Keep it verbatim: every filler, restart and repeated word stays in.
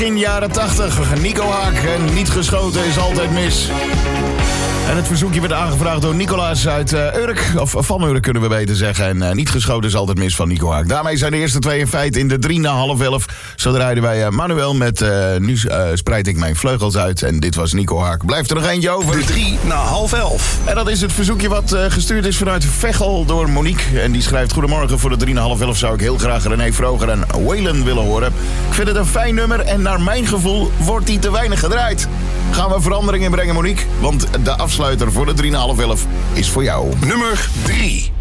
In jaren tachtig, Nico Haak en niet geschoten is altijd mis. En het verzoekje werd aangevraagd door Nicolaas uit uh, Urk. Of van Urk kunnen we beter zeggen. En uh, niet geschoten is altijd mis van Nico Haak. Daarmee zijn de eerste twee in feite in de drie na half elf. Zo draaiden wij uh, Manuel met uh, Nu uh, spreid ik mijn vleugels uit. En dit was Nico Haak. Blijft er nog eentje over. De drie na half elf. En dat is het verzoekje wat uh, gestuurd is vanuit Veghel door Monique. En die schrijft: goedemorgen, voor de drie na half elf zou ik heel graag René Vroger en Waylon willen horen. Ik vind het een fijn nummer en naar mijn gevoel wordt die te weinig gedraaid. Gaan we verandering in brengen, Monique? Want de afsluiter voor de drie na half elf is voor jou. Nummer drie.